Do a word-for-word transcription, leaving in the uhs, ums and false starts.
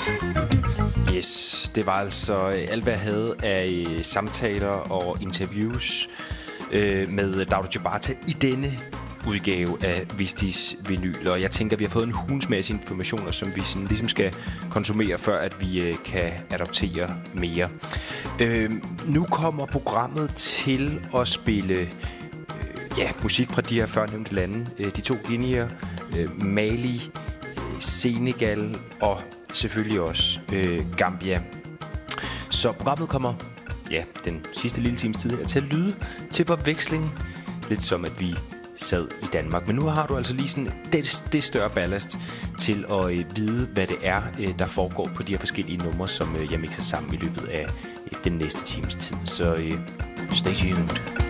Yes, det var altså alt, hvad jeg havde af samtaler og interviews øh, med Dauda Jabata i denne udgave af Vistis Vinyl. Og jeg tænker, at vi har fået en hulens masse informationer, som vi sådan ligesom skal konsumere, før at vi øh, kan adoptere mere. Øh, nu kommer programmet til at spille øh, ja, musik fra de her førnævnte lande. Øh, de to Guineer, øh, Mali, øh, Senegal og selvfølgelig også øh, Gambia. Så programmet kommer, ja, den sidste lille times tid her til at lyde til forveksling. Lidt som at vi sad i Danmark. Men nu har du altså lige sådan det, det større ballast til at øh, vide, hvad det er, øh, der foregår på de her forskellige numre, som øh, jeg mixer sammen i løbet af øh, den næste times tid. Så øh, stay tuned.